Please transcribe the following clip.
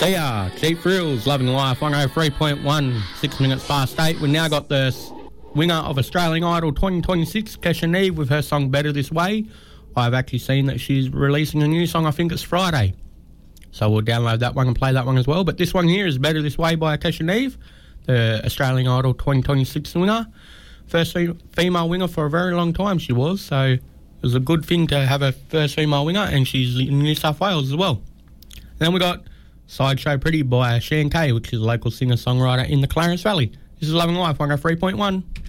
See ya, Cheap Thrills, Loving Life, 103.1, 6 minutes past 8. We've now got the winner of Australian Idol 2026, Kesha Neve, with her song Better This Way. I've actually seen that she's releasing a new song, I think it's Friday. So we'll download that one and play that one as well. But this one here is Better This Way by Kesha Neve, the Australian Idol 2026 winner. First female winner for a very long time she was, so it was a good thing to have a first female winner, and she's in New South Wales as well. And then we got Sideshow Pretty by Shan Kay, which is a local singer-songwriter in the Clarence Valley. This is Loving Life, 103.1.